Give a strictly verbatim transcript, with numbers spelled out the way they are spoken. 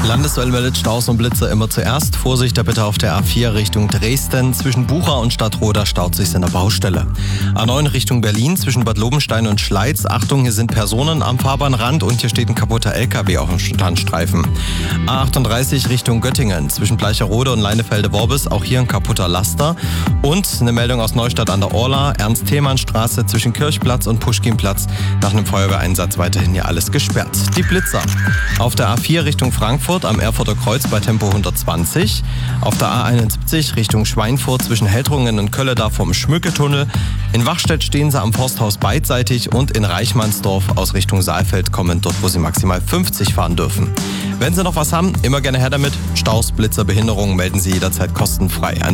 Landeswelle meldet Staus und Blitzer immer zuerst. Vorsicht da bitte auf der A vier Richtung Dresden. Zwischen Bucha und Stadtroda staut sich in der Baustelle. A neun Richtung Berlin zwischen Bad Lobenstein und Schleiz. Achtung, hier sind Personen am Fahrbahnrand und hier steht ein kaputter L K W auf dem Standstreifen. A achtunddreißig Richtung Göttingen zwischen Bleicherode und Leinefelde-Worbis. Auch hier ein kaputter Laster. Und eine Meldung aus Neustadt an der Orla. Ernst-Thälmann-Straße zwischen Kirchplatz und Puschkinplatz. Nach einem Feuerwehreinsatz weiterhin hier alles gesperrt. Die Blitzer. Auf der A vier Richtung Frankfurt am Erfurter Kreuz bei Tempo hundertzwanzig. Auf der A einundsiebzig Richtung Schweinfurt zwischen Heldrungen und Kölledach vom Schmücketunnel. In Wachstedt stehen sie am Forsthaus beidseitig und in Reichmannsdorf aus Richtung Saalfeld kommen, dort wo sie maximal fünfzig fahren dürfen. Wenn Sie noch was haben, immer gerne her damit. Staus, Blitzer, Behinderungen melden Sie jederzeit kostenfrei an